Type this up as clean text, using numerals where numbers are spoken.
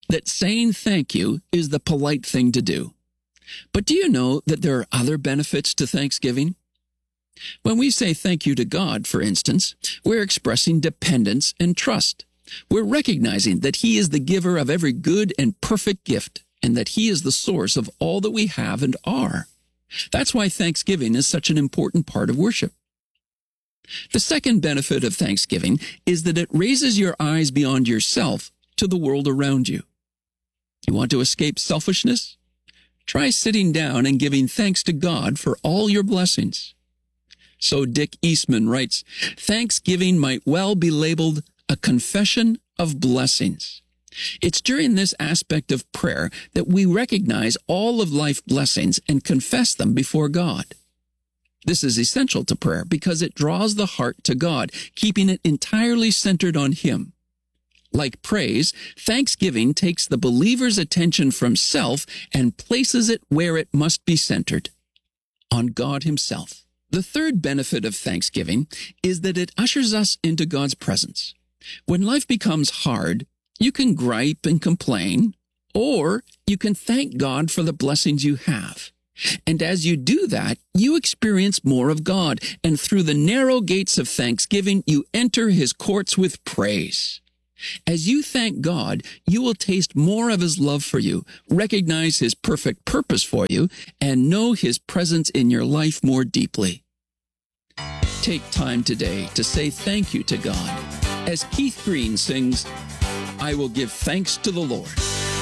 that saying thank you is the polite thing to do. But do you know that there are other benefits to Thanksgiving? When we say thank you to God, for instance, we're expressing dependence and trust. We're recognizing that He is the giver of every good and perfect gift, and that He is the source of all that we have and are. That's why Thanksgiving is such an important part of worship. The second benefit of Thanksgiving is that it raises your eyes beyond yourself to the world around you. You want to escape selfishness? Try sitting down and giving thanks to God for all your blessings. So Dick Eastman writes, Thanksgiving might well be labeled a confession of blessings. It's during this aspect of prayer that we recognize all of life's blessings and confess them before God. This is essential to prayer because it draws the heart to God, keeping it entirely centered on Him. Like praise, thanksgiving takes the believer's attention from self and places it where it must be centered, on God Himself. The third benefit of thanksgiving is that it ushers us into God's presence. When life becomes hard, you can gripe and complain, or you can thank God for the blessings you have. And as you do that, you experience more of God, and through the narrow gates of thanksgiving, you enter His courts with praise. As you thank God, you will taste more of His love for you, recognize His perfect purpose for you, and know His presence in your life more deeply. Take time today to say thank you to God. As Keith Green sings, I will give thanks to the Lord.